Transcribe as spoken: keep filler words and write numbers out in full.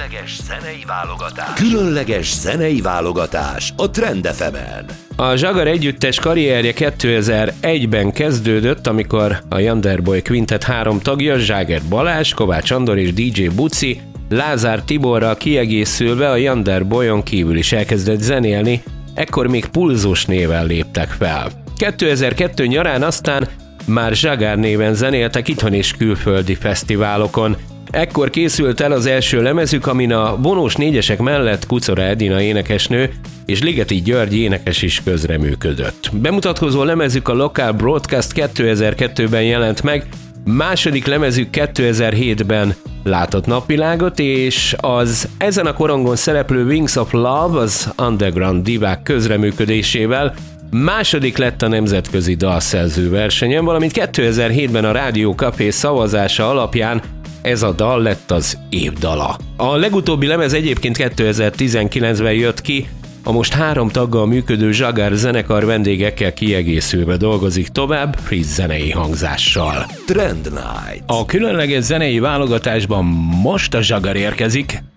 Különleges zenei válogatás. Különleges zenei válogatás a Trend ef emen. A Zsagar együttes karrierje kétezer-egyben kezdődött, amikor a Yonderboy Quintet három tagja, Zságer Balázs, Kovács Andor és dé dzsé Buci Lázár Tiborral kiegészülve a Yonderboyon kívül is elkezdett zenélni, ekkor még Pulzus néven léptek fel. kétezer-kettő nyarán aztán már Zsagár néven zenéltek itthon és külföldi fesztiválokon. Ekkor készült el az első lemezük, amin a vonós négyesek mellett Kuczora Edina énekesnő és Ligeti György énekes is közreműködött. Bemutatkozó lemezük a Local Broadcast kétezer-kettőben jelent meg, második lemezük kétezer-hétben látott napvilágot, és az ezen a korongon szereplő Wings of Love az underground divák közreműködésével második lett a nemzetközi dalszerző versenyen, valamint kétezer-hétben a Rádió Café szavazása alapján ez a dal lett az év dala. A legutóbbi lemez egyébként kétezer-tizenkilencben jött ki, a most három taggal működő Zsagár zenekar vendégekkel kiegészülve dolgozik tovább, friss zenei hangzással. Trend Night. A különleges zenei válogatásban most a Zsagar érkezik.